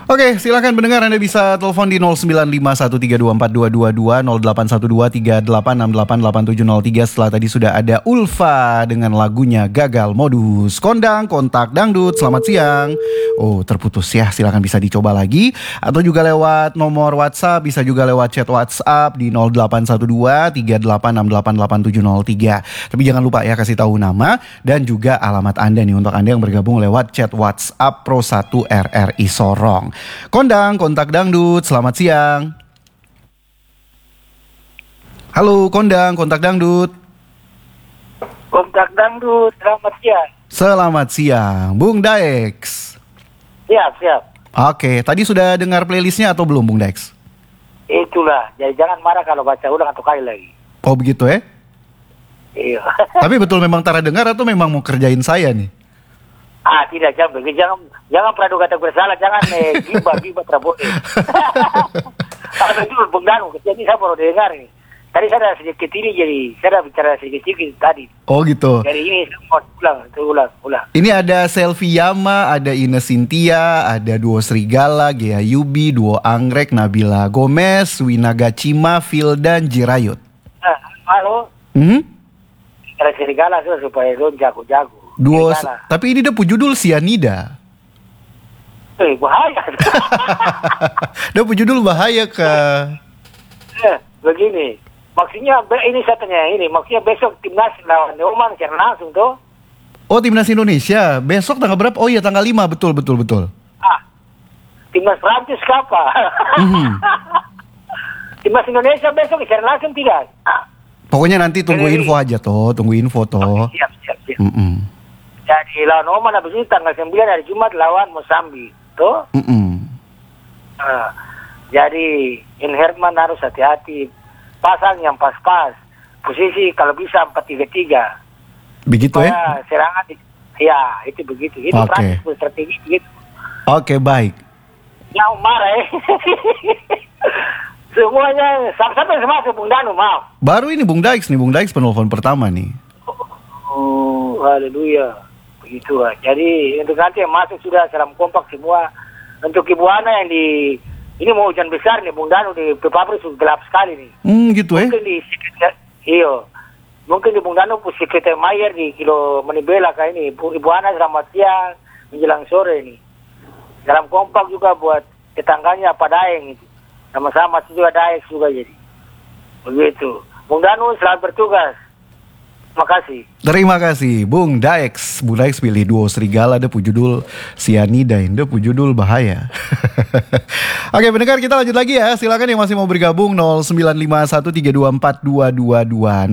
Oke, silakan pendengar, Anda bisa telepon di 0951324222, 081238688703. Setelah tadi sudah ada Ulfa dengan lagunya Gagal Modus. Kondang kontak dangdut, selamat siang. Oh, terputus ya, silakan bisa dicoba lagi. Atau juga lewat nomor WhatsApp, bisa juga lewat chat WhatsApp di 081238688703. Tapi jangan lupa ya, kasih tahu nama dan juga alamat Anda nih untuk Anda yang bergabung lewat chat WhatsApp Pro 1 RRI Sorong. Kondang, kontak dangdut, selamat siang. Halo, Kondang, kontak dangdut. Kontak dangdut, selamat siang. Selamat siang, Bung Daex. Siap. Oke, tadi sudah dengar playlistnya atau belum, Bung Daex? Itulah, jadi jangan marah kalau baca ulang atau kali lagi. Oh begitu ya? Iya. Tapi betul memang Tara dengar atau memang mau kerjain saya nih? Tidak, jangan praduga tak bersalah, jangan gibah tak boleh. Kalau betul Bung Danu, jadi saya baru dengar ini. Tadi saya ada sedikit ini, jadi saya ada bicara sedikit tadi. Oh gitu. Jadi ini ulang. Ini ada Selvi Yama, ada Ines Cynthia, ada duo Serigala, Gea Yubi, duo Anggrek, Nabila Gomez, Winaga Cima, Fildan, Jirayut. Halo? Kalau Serigala supaya lo jago-jago. Duo, tapi ini dia judul Cyanida. Bahaya. Dia judul bahaya ke. Begini, maksudnya ini saya tanya ini, maksudnya besok timnas lawan Oman secara langsung tuh. Oh, timnas Indonesia besok tanggal berapa? Oh iya, tanggal 5, betul. Timnas Prancis kapan? Timnas Indonesia besok secara langsung tidak? Pokoknya nanti tunggu info aja toh, Siap. Jadi lawan Oman habis itu tanggal 9 hari Jumat lawan Mozambik, tuh. Jadi Herman harus hati-hati, pasang yang pas-pas, posisi kalau bisa 4-3-3. Begitu ya? Serangan, ya itu begitu. Itu praktis strategi gitu. Oke, baik. Jangan marah ya. Semuanya sampai masuk Bung Danu, maaf. Baru ini Bung Daex penelpon pertama nih. Oh, haleluya. Begitu lah. Jadi untuk nanti yang masuk sudah salam kompak semua. Untuk Ibu Ana yang ini mau hujan besar nih Bung Danu di pabrik sudah gelap sekali nih. Gitu ya? Mungkin mungkin di Bung Danu Sekretariat Mayer di Kilo Manibela kayak ini. Ibu Ana selamat siang menjelang sore ini. Salam kompak juga buat tetangganya Pak Daeng itu. Sama-sama juga Daeng juga jadi. Begitu. Bung Danu selamat bertugas. Terima kasih Bung Daex. Bung Daex pilih duo Serigala, dia judul Cyanida, dia judul bahaya. Oke pendengar, kita lanjut lagi ya. Silakan yang masih mau bergabung 0951324222,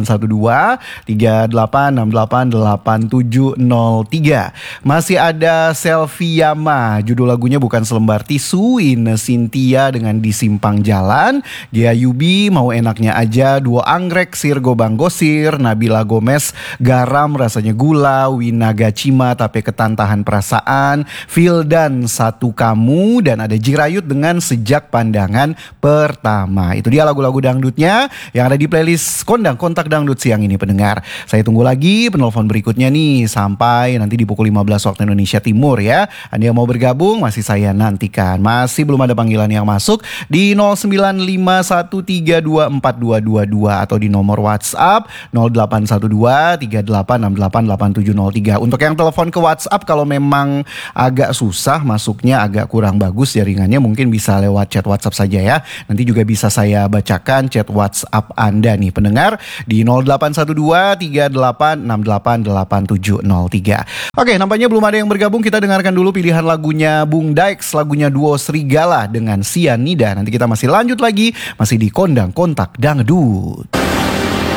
081238688703. Masih ada Selvi Yama, judul lagunya Bukan Selembar Tisu. Ines Cynthia dengan Di Simpang Jalan. Gea Yubi Mau Enaknya Aja, duo Anggrek, Sirgo Banggosir, Nabila Gomez Garam Rasanya Gula, Winaga Cima Tape Ketantahan Perasaan, Fildan Satu Kamu, dan ada Jirayut dengan Sejak Pandangan Pertama. Itu dia lagu-lagu dangdutnya yang ada di playlist Kondang Kontak Dangdut siang ini pendengar. Saya tunggu lagi penelpon berikutnya nih sampai nanti di pukul 15 waktu Indonesia Timur ya. Anda yang mau bergabung masih saya nantikan. Masih belum ada panggilan yang masuk di 0951324222 atau di nomor WhatsApp 081238688703. Untuk yang telepon ke WhatsApp kalau memang agak susah masuknya, agak kurang bagus jaringannya, mungkin bisa lewat chat WhatsApp saja ya. Nanti juga bisa saya bacakan chat WhatsApp Anda nih pendengar di 081238688703. Oke, nampaknya belum ada yang bergabung. Kita dengarkan dulu pilihan lagunya Bung Daex, lagunya duo Serigala dengan Cyanida. Nanti kita masih lanjut lagi, masih di Kondang Kontak Dangdut.